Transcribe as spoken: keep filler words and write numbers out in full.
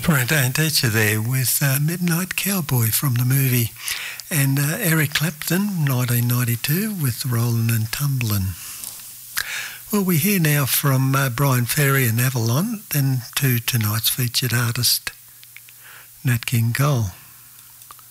Brent and Teacher there with uh, Midnight Cowboy from the movie, and uh, Eric Clapton, nineteen ninety-two, with Rollin' and Tumblin'. Well, we hear now from uh, Brian Ferry and Avalon, then to tonight's featured artist, Nat King Cole.